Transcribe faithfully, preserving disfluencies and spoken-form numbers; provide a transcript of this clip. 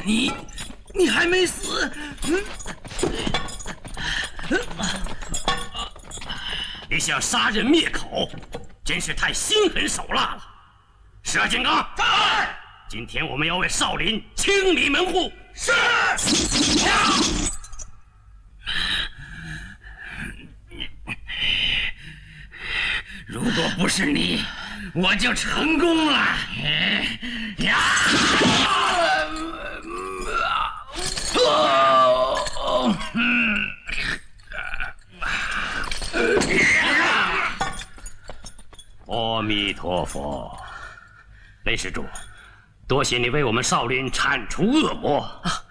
你你还没死！ 你想杀人灭口，真是太心狠手辣了。石二金刚，在！今天我们要为少林清理门户。是。 如果不是你，我就成功了。呀！ 阿弥陀佛，雷施主，多谢你为我们少林铲除恶魔。 啊